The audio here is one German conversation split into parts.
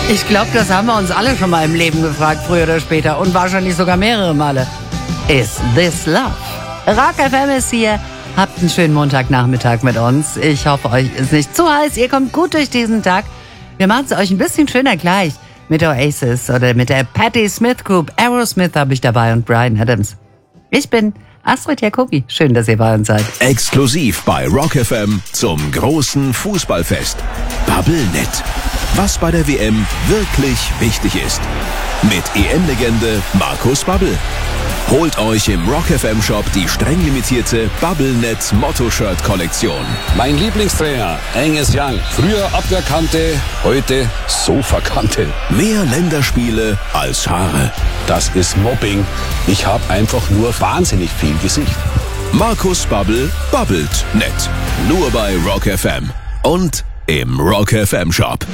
Ich glaube, das haben wir uns alle schon mal im Leben gefragt, früher oder später. Und wahrscheinlich sogar mehrere Male. Is this love? Rock FM ist hier. Habt einen schönen Montagnachmittag mit uns. Ich hoffe, euch ist nicht zu heiß. Ihr kommt gut durch diesen Tag. Wir machen es euch ein bisschen schöner gleich. Mit Oasis oder mit der Patti Smith Group. Aerosmith habe ich dabei und Bryan Adams. Ich bin Astrid Jacobi. Schön, dass ihr bei uns seid. Exklusiv bei Rock FM zum großen Fußballfest. Bubblenet. Was bei der WM wirklich wichtig ist. Mit EM-Legende Markus Babbel. Holt euch im Rock FM Shop die streng limitierte Bubblenet Motto-Shirt-Kollektion. Mein Lieblingstrainer, Angus Young. Früher Abwehrkante, heute Sofakante. Mehr Länderspiele als Haare. Das ist Mobbing. Ich habe einfach nur wahnsinnig viel Gesicht. Markus Babbel babbelt nett. Nur bei Rock FM. Und im Rock FM Shop.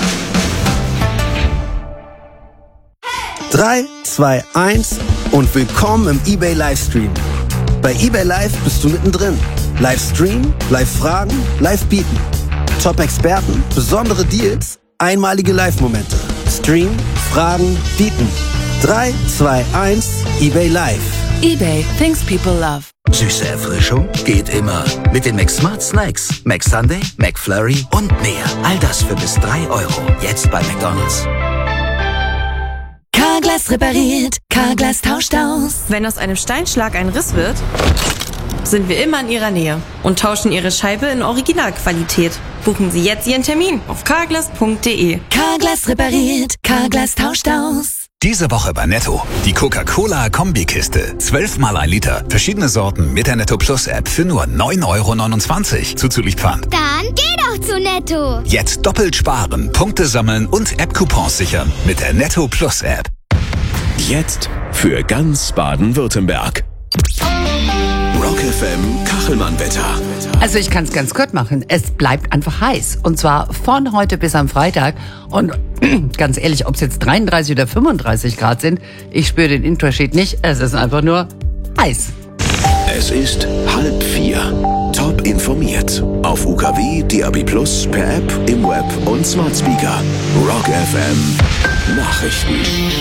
3, 2, 1 und willkommen im eBay Livestream. Bei eBay Live bist du mittendrin. Livestream, Live-Fragen, Live-Bieten. Top-Experten, besondere Deals, einmalige Live-Momente. Stream, Fragen, Bieten. 3, 2, 1, eBay Live. eBay, things people love. Süße Erfrischung geht immer. Mit den McSmart Snacks. McSunday, McFlurry und mehr. All das für bis 3 €. Jetzt bei McDonald's. Carglass repariert, Carglass tauscht aus. Wenn aus einem Steinschlag ein Riss wird, sind wir immer in Ihrer Nähe und tauschen Ihre Scheibe in Originalqualität. Buchen Sie jetzt Ihren Termin auf carglass.de. Carglass repariert, Carglass tauscht aus. Diese Woche bei Netto. Die Coca-Cola Kombikiste. 12 mal 1 Liter. Verschiedene Sorten mit der Netto Plus App für nur 9,29 € zuzüglich Pfand. Dann geh doch zu Netto. Jetzt doppelt sparen, Punkte sammeln und App-Coupons sichern mit der Netto Plus App. Jetzt für ganz Baden-Württemberg. Rock FM Kachelmann-Wetter. Also ich kann es ganz kurz machen. Es bleibt einfach heiß. Und zwar von heute bis am Freitag. Und ganz ehrlich, ob es jetzt 33 oder 35 Grad sind, ich spüre den Unterschied nicht. Es ist einfach nur heiß. Es ist 3:30. Top informiert. Auf UKW, DAB+, per App, im Web und Smart Speaker. Rock FM Nachrichten.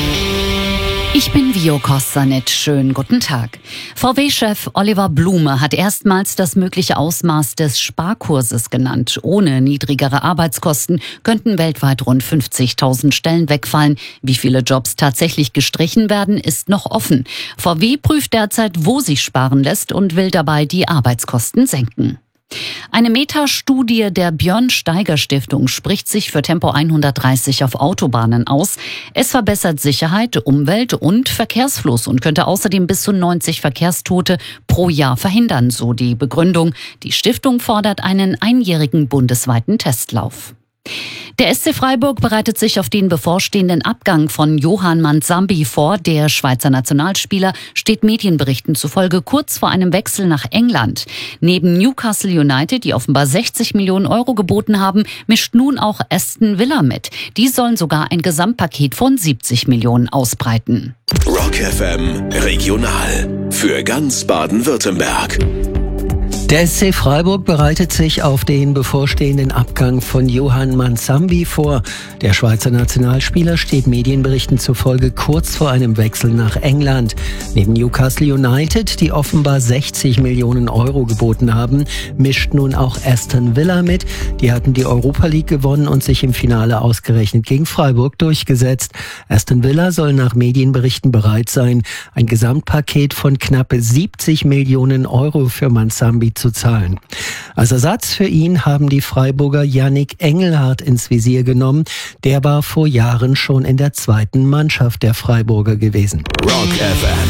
Ich bin Vio Kostanet. Schönen guten Tag. VW-Chef Oliver Blume hat erstmals das mögliche Ausmaß des Sparkurses genannt. Ohne niedrigere Arbeitskosten könnten weltweit rund 50.000 Stellen wegfallen. Wie viele Jobs tatsächlich gestrichen werden, ist noch offen. VW prüft derzeit, wo sich sparen lässt und will dabei die Arbeitskosten senken. Eine Metastudie der Björn-Steiger-Stiftung spricht sich für Tempo 130 auf Autobahnen aus. Es verbessert Sicherheit, Umwelt und Verkehrsfluss und könnte außerdem bis zu 90 Verkehrstote pro Jahr verhindern, so die Begründung. Die Stiftung fordert einen einjährigen bundesweiten Testlauf. Der SC Freiburg bereitet sich auf den bevorstehenden Abgang von Johann Mantzambi vor. Der Schweizer Nationalspieler steht Medienberichten zufolge kurz vor einem Wechsel nach England. Neben Newcastle United, die offenbar 60 Millionen € geboten haben, mischt nun auch Aston Villa mit. Die sollen sogar ein Gesamtpaket von 70 Millionen ausbreiten. Rock FM Regional für ganz Baden-Württemberg. Der SC Freiburg bereitet sich auf den bevorstehenden Abgang von Johann Mantzambi vor. Der Schweizer Nationalspieler steht Medienberichten zufolge kurz vor einem Wechsel nach England. Neben Newcastle United, die offenbar 60 Millionen € geboten haben, mischt nun auch Aston Villa mit. Die hatten die Europa League gewonnen und sich im Finale ausgerechnet gegen Freiburg durchgesetzt. Aston Villa soll nach Medienberichten bereit sein, ein Gesamtpaket von knapp 70 Millionen € für Mantzambi zu zahlen. Als Ersatz für ihn haben die Freiburger Yannick Engelhardt ins Visier genommen. Der war vor Jahren schon in der zweiten Mannschaft der Freiburger gewesen. Rock FM.